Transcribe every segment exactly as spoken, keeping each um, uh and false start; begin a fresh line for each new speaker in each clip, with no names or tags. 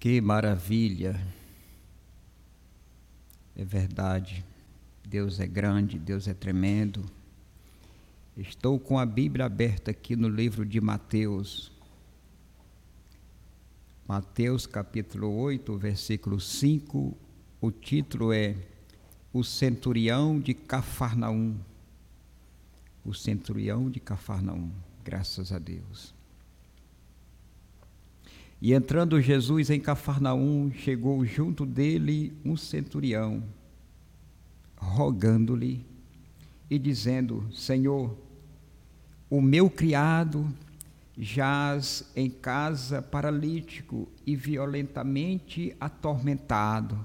Que maravilha! É verdade, Deus é grande, Deus é tremendo. Estou com a Bíblia aberta aqui no livro de Mateus. Mateus capítulo oito, versículo cinco, o título é O Centurião de Cafarnaum. O Centurião de Cafarnaum, graças a Deus. E entrando Jesus em Cafarnaum, chegou junto dele um centurião, rogando-lhe e dizendo: Senhor, o meu criado jaz em casa paralítico e violentamente atormentado.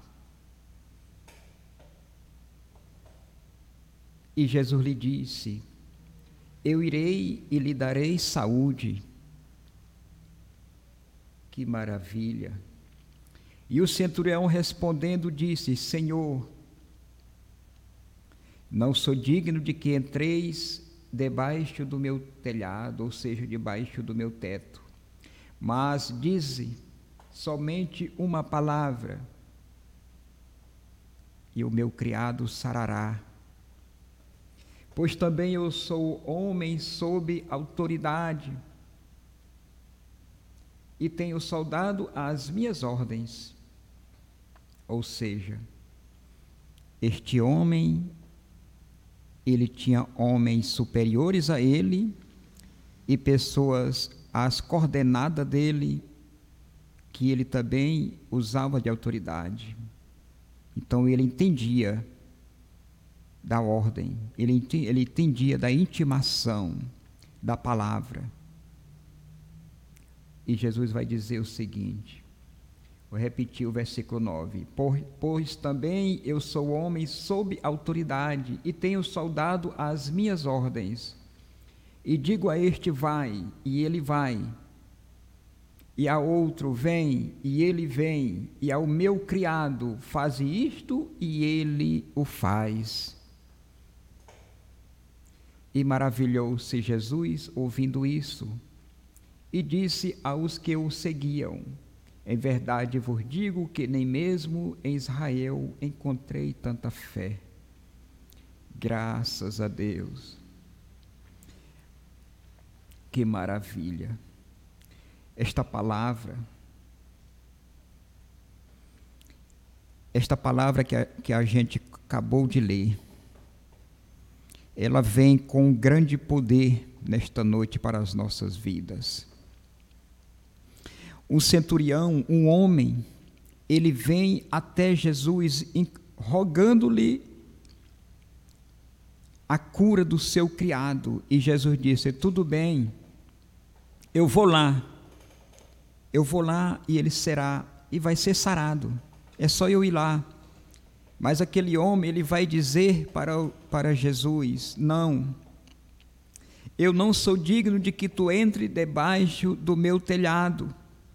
E Jesus lhe disse: Eu irei e lhe darei saúde. Que maravilha! E o centurião respondendo disse: Senhor, não sou digno de que entreis debaixo do meu telhado, ou seja, debaixo do meu teto, mas dize somente uma palavra e o meu criado sarará. Pois também eu sou homem sob autoridade e tenho soldado às minhas ordens. Ou seja, este homem, ele tinha homens superiores a ele e pessoas às coordenadas dele, que ele também usava de autoridade. Então ele entendia da ordem, ele, ele entendia da intimação da palavra. E Jesus vai dizer o seguinte, vou repetir o versículo nove: Por, pois também eu sou homem sob autoridade e tenho soldado às minhas ordens. E digo a este: vai, e ele vai. E a outro: vem, e ele vem. E ao meu criado: faze isto, e ele o faz. E maravilhou-se Jesus ouvindo isso, e disse aos que o seguiam: Em verdade vos digo que nem mesmo em Israel encontrei tanta fé. Graças a Deus. Que maravilha! Esta palavra, esta palavra que a, que a gente acabou de ler, ela vem com grande poder nesta noite para as nossas vidas. Um centurião, um homem, ele vem até Jesus rogando-lhe a cura do seu criado. E Jesus disse: tudo bem, eu vou lá, eu vou lá e ele será, e vai ser sarado, é só eu ir lá. Mas aquele homem, ele vai dizer para, para Jesus: não, eu não sou digno de que tu entre debaixo do meu telhado.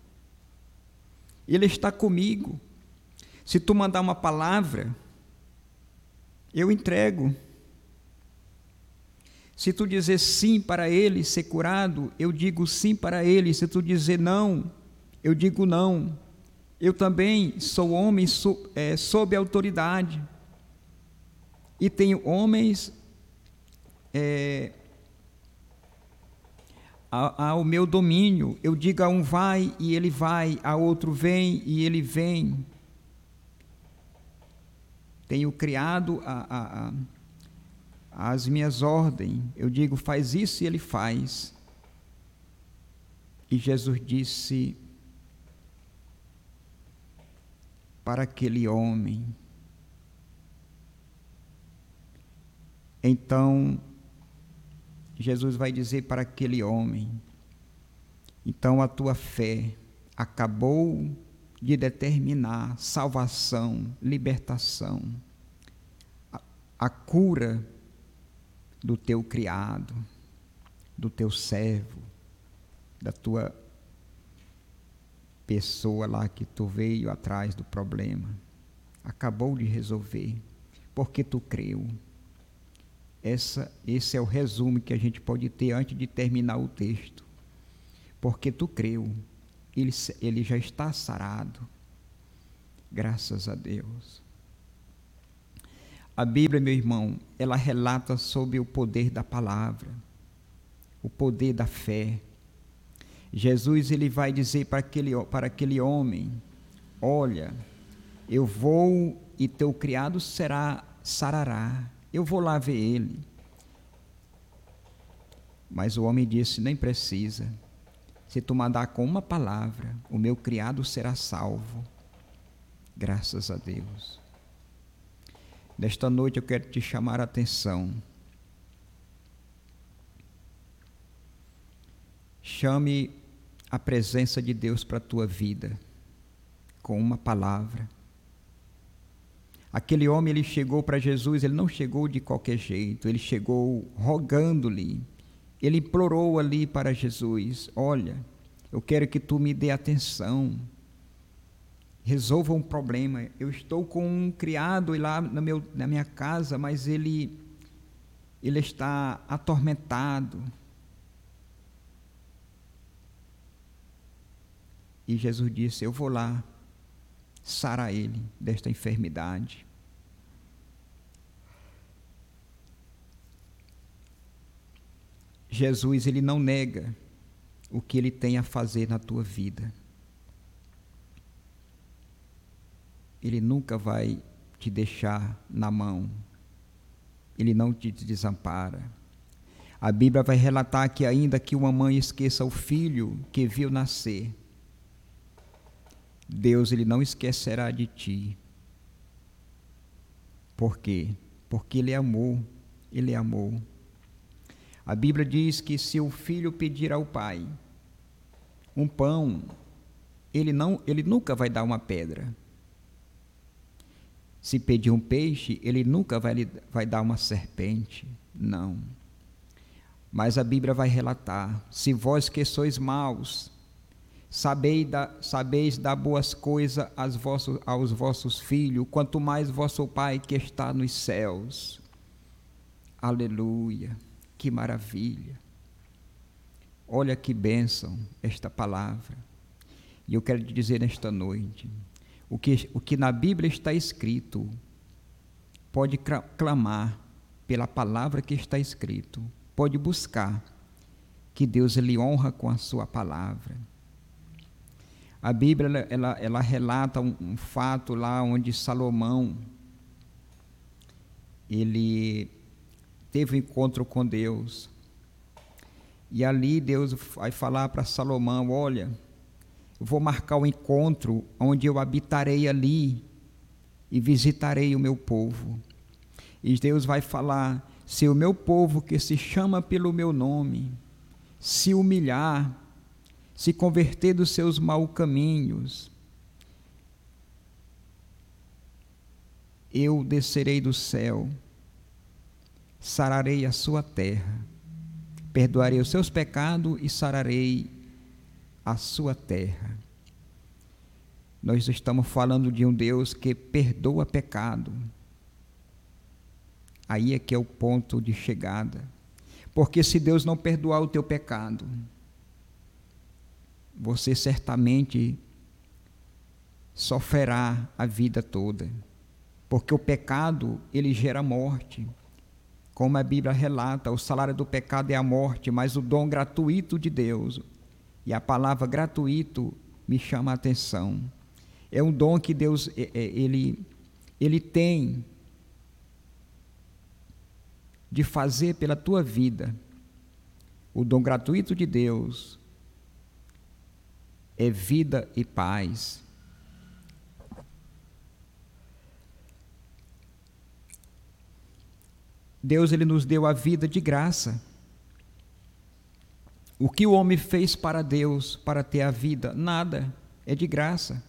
Ele está comigo. Se tu mandar uma palavra, eu entrego. Se tu dizer sim para ele ser curado, eu digo sim para ele. Se tu dizer não, eu digo não. Eu também sou homem so, é, sob autoridade e tenho homens é, ao meu domínio. Eu digo a um: vai, e ele vai, a outro: vem, e ele vem. Tenho criado a, a, a, as minhas ordens. Eu digo: faz isso, e ele faz. E Jesus disse para aquele homem: então, Jesus vai dizer para aquele homem: então a tua fé acabou de determinar salvação, libertação, a, a cura do teu criado, do teu servo, da tua pessoa lá que tu veio atrás do problema. Acabou de resolver, porque tu creu. Essa, esse é o resumo que a gente pode ter antes de terminar o texto. Porque tu creu, ele, ele já está sarado. Graças a Deus. A Bíblia, meu irmão, ela relata sobre o poder da palavra, o poder da fé. Jesus, ele vai dizer para aquele, para aquele homem: olha, eu vou e teu criado será sarará, eu vou lá ver ele. Mas o homem disse: nem precisa, se tu mandar com uma palavra, o meu criado será salvo. Graças a Deus. Nesta noite eu quero te chamar a atenção. Chame a presença de Deus para a tua vida com uma palavra. Aquele homem, ele chegou para Jesus, ele não chegou de qualquer jeito, ele chegou rogando-lhe, ele implorou ali para Jesus: olha, eu quero que tu me dê atenção, resolva um problema. Eu estou com um criado lá no meu, na minha casa, mas ele, ele está atormentado. E Jesus disse: eu vou lá sarar ele desta enfermidade. Jesus, ele não nega o que ele tem a fazer na tua vida. Ele nunca vai te deixar na mão. Ele não te desampara. A Bíblia vai relatar que ainda que uma mãe esqueça o filho que viu nascer, Deus, ele não esquecerá de ti. Por quê? Porque ele amou, ele amou. A Bíblia diz que se o filho pedir ao pai um pão, ele, não, ele nunca vai dar uma pedra. Se pedir um peixe, ele nunca vai, vai dar uma serpente. Não. Mas a Bíblia vai relatar: se vós que sois maus, sabeis dar, sabeis dar boas coisas aos vossos, aos vossos filhos, quanto mais vosso Pai que está nos céus. Aleluia, que maravilha. Olha que bênção esta palavra. E eu quero te dizer nesta noite, o que, o que na Bíblia está escrito, pode clamar pela palavra que está escrito, pode buscar, que Deus ele honra com a sua palavra. A Bíblia ela, ela relata um, um fato lá onde Salomão, ele teve um encontro com Deus, e ali Deus vai falar para Salomão: olha, eu vou marcar um encontro onde eu habitarei ali e visitarei o meu povo. E Deus vai falar: se o meu povo que se chama pelo meu nome se humilhar, se converter dos seus maus caminhos, eu descerei do céu, sararei a sua terra, perdoarei os seus pecados e sararei a sua terra. Nós estamos falando de um Deus que perdoa pecado. Aí é que é o ponto de chegada. Porque se Deus não perdoar o teu pecado, você certamente sofrerá a vida toda. Porque o pecado, ele gera morte. Como a Bíblia relata, o salário do pecado é a morte, mas o dom gratuito de Deus, e a palavra gratuito me chama a atenção, é um dom que Deus ele, ele tem de fazer pela tua vida. O dom gratuito de Deus é vida e paz. Deus ele nos deu a vida de graça. O que o homem fez para Deus para ter a vida? Nada, é de graça.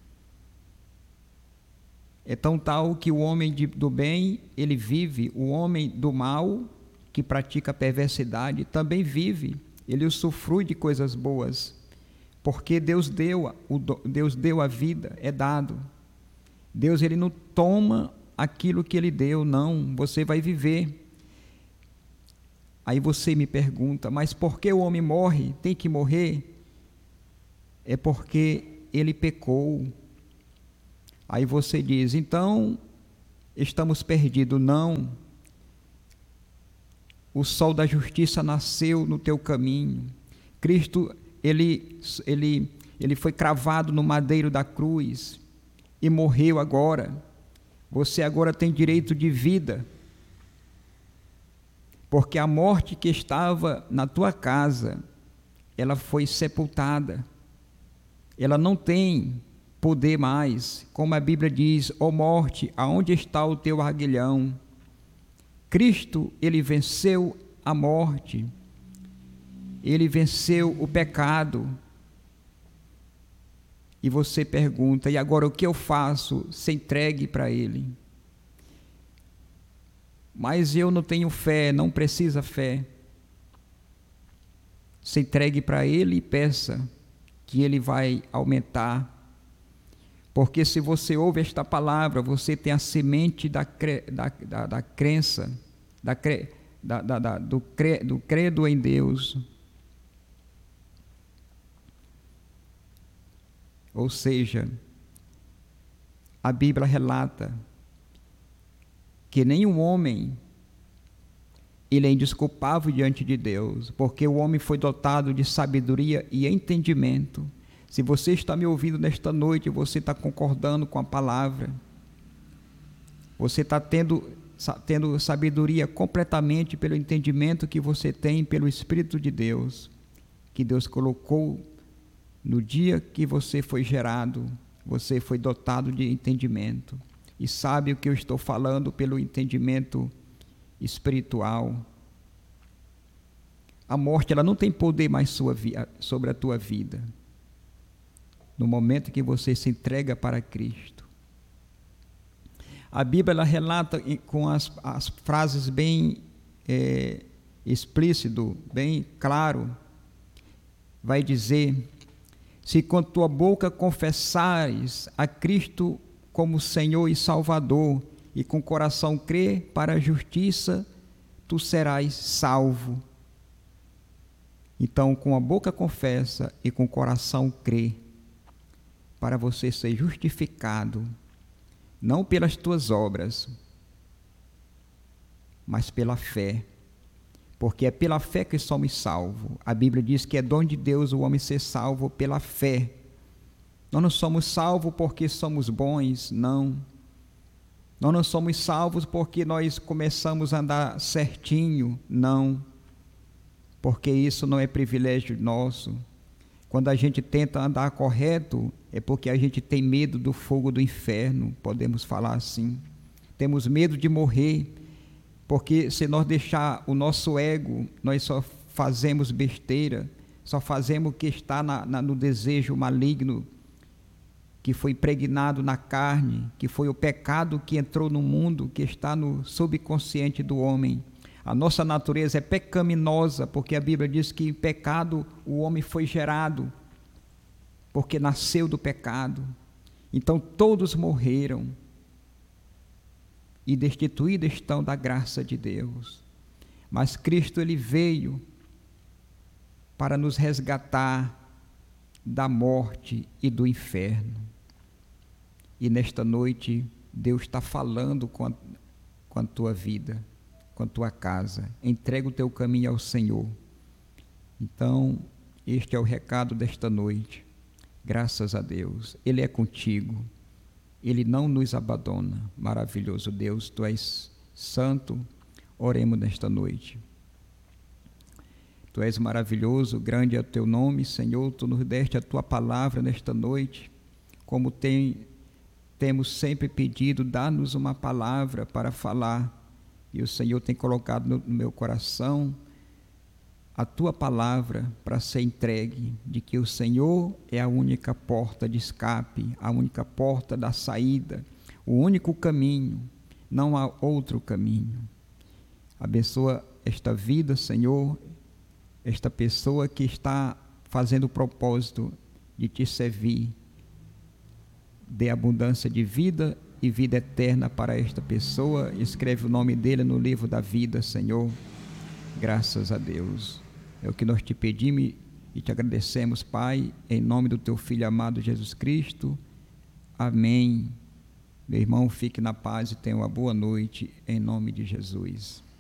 É tão tal que o homem de, do bem, ele vive, o homem do mal, que pratica perversidade, também vive, ele usufrui de coisas boas, porque Deus deu, o, Deus deu a vida, é dado. Deus ele não toma aquilo que ele deu, não, você vai viver. Aí você me pergunta, mas por que o homem morre? Tem que morrer? é porque ele pecou. Aí você diz, então estamos perdidos. Não. O sol da justiça nasceu no teu caminho. Cristo, ele, ele, ele foi cravado no madeiro da cruz e morreu agora. Você agora tem direito de vida, porque a morte que estava na tua casa, ela foi sepultada. Ela não tem poder mais, como a Bíblia diz, ó morte, aonde está o teu aguilhão? Cristo, ele venceu a morte, ele venceu o pecado. E você pergunta, e agora o que eu faço? Se entregue para ele. Mas eu não tenho fé, não precisa fé. Se entregue para ele e peça que ele vai aumentar. Porque se você ouve esta palavra, você tem a semente da, cre, da, da, da crença, da, cre, da, da, da, do, cre, do credo em Deus. Ou seja, a Bíblia relata que nenhum homem, ele é indesculpável diante de Deus, porque o homem foi dotado de sabedoria e entendimento. Se você está me ouvindo nesta noite, você está concordando com a palavra, você está tendo, tendo sabedoria completamente pelo entendimento que você tem pelo Espírito de Deus, que Deus colocou no dia que você foi gerado. Você foi dotado de entendimento e sabe o que eu estou falando pelo entendimento espiritual. A morte, ela não tem poder mais sobre a tua vida no momento que você se entrega para Cristo. A Bíblia, ela relata com as, as frases bem é, explícito, bem claro, vai dizer: se com tua boca confessares a Cristo como Senhor e Salvador, e com o coração crer para a justiça, tu serás salvo. Então, com a boca confessa e com o coração crê, para você ser justificado, não pelas tuas obras, mas pela fé. Porque é pela fé que somos salvos. A Bíblia diz que é dom de Deus o homem ser salvo pela fé. Nós não somos salvos porque somos bons, não. Nós não somos salvos porque nós começamos a andar certinho, não. Porque isso não é privilégio nosso. Quando a gente tenta andar correto, é porque a gente tem medo do fogo do inferno, podemos falar assim. Temos medo de morrer, porque se nós deixar o nosso ego, nós só fazemos besteira, só fazemos o que está na, na, no desejo maligno, que foi impregnado na carne, que foi o pecado que entrou no mundo, que está no subconsciente do homem. A nossa natureza é pecaminosa, porque a Bíblia diz que em pecado o homem foi gerado, porque nasceu do pecado. Então todos morreram e destituídos estão da graça de Deus. Mas Cristo, ele veio para nos resgatar da morte e do inferno. E nesta noite, Deus está falando com a, com a tua vida, com a tua casa. Entrega o teu caminho ao Senhor. Então, este é o recado desta noite. Graças a Deus, Ele é contigo. Ele não nos abandona. Maravilhoso Deus, Tu és santo. Oremos nesta noite. Tu és maravilhoso, grande é o Teu nome, Senhor. Tu nos deste a Tua palavra nesta noite. Como tem, temos sempre pedido, dá-nos uma palavra para falar. E o Senhor tem colocado no, no meu coração a Tua palavra para ser entregue, de que o Senhor é a única porta de escape, a única porta da saída, o único caminho, não há outro caminho. Abençoa esta vida, Senhor, esta pessoa que está fazendo o propósito de Te servir. Dê abundância de vida e vida eterna para esta pessoa. Escreve o nome dele no livro da vida, Senhor. Graças a Deus. É o que nós te pedimos E te agradecemos, Pai, em nome do teu Filho amado Jesus Cristo. Amém. Meu irmão, fique na paz e tenha uma boa noite, em nome de Jesus.